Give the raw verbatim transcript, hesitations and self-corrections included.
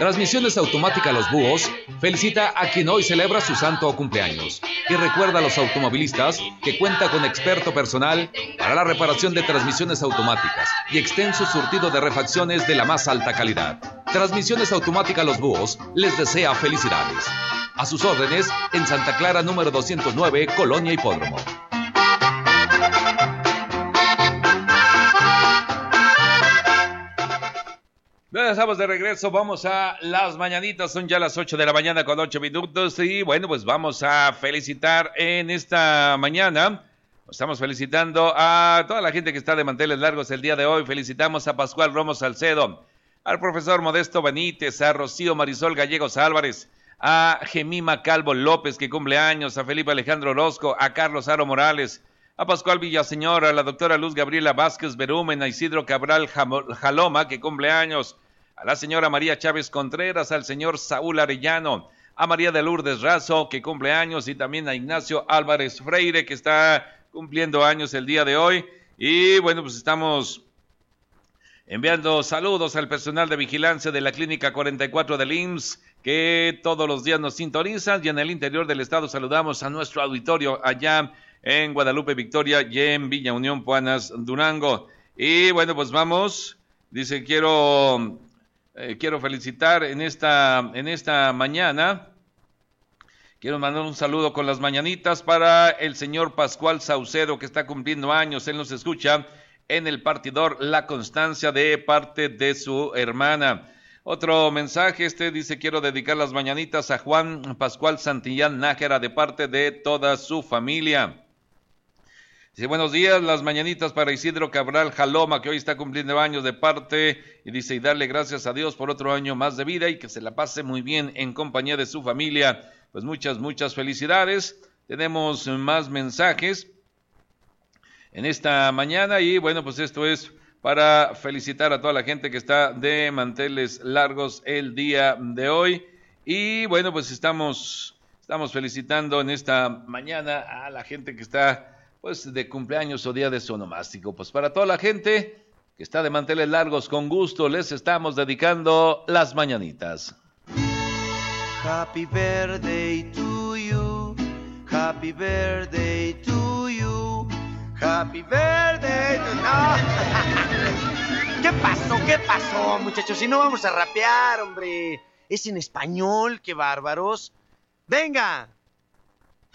Transmisiones Automáticas Los Búhos felicita a quien hoy celebra su santo o cumpleaños y recuerda a los automovilistas que cuenta con experto personal para la reparación de transmisiones automáticas y extenso surtido de refacciones de la más alta calidad. Transmisiones Automáticas Los Búhos les desea felicidades. A sus órdenes en Santa Clara número doscientos nueve, Colonia Hipódromo. Ya estamos de regreso, vamos a las mañanitas, son ya las ocho de la mañana con ocho minutos y bueno, pues vamos a felicitar en esta mañana, estamos felicitando a toda la gente que está de manteles largos el día de hoy. Felicitamos a Pascual Romo Salcedo, al profesor Modesto Benítez, a Rocío Marisol Gallegos Álvarez, a Gemima Calvo López que cumple años, a Felipe Alejandro Orozco, a Carlos Aro Morales, a Pascual Villaseñor, a la doctora Luz Gabriela Vázquez Berumen, a Isidro Cabral Jaloma que cumple años, a la señora María Chávez Contreras, al señor Saúl Arellano, a María de Lourdes Razo, que cumple años, y también a Ignacio Álvarez Freire, que está cumpliendo años el día de hoy. Y bueno, pues estamos enviando saludos al personal de vigilancia de la Clínica cuarenta y cuatro del I M S S, que todos los días nos sintonizan, y en el interior del estado saludamos a nuestro auditorio allá en Guadalupe Victoria y en Villa Unión Puanas, Durango. Y bueno, pues vamos, dice, quiero... Eh, quiero felicitar en esta, en esta mañana, quiero mandar un saludo con las mañanitas para el señor Pascual Saucedo, que está cumpliendo años. Él nos escucha en el partidor La Constancia de parte de su hermana. Otro mensaje, este dice, quiero dedicar las mañanitas a Juan Pascual Santillán Nájera de parte de toda su familia. Dice, buenos días, las mañanitas para Isidro Cabral Jaloma, que hoy está cumpliendo años de parte, y dice, y darle gracias a Dios por otro año más de vida y que se la pase muy bien en compañía de su familia. Pues muchas, muchas felicidades. Tenemos más mensajes en esta mañana y bueno, pues esto es para felicitar a toda la gente que está de manteles largos el día de hoy. Y bueno, pues estamos, estamos felicitando en esta mañana a la gente que está pues de cumpleaños o día de su onomástico. Pues para toda la gente que está de manteles largos, con gusto les estamos dedicando las mañanitas. Happy birthday to you, happy birthday to you, happy birthday to... No. ¿Qué pasó? ¿Qué pasó, muchachos? Si no vamos a rapear, hombre. Es en español, qué bárbaros. ¡Venga!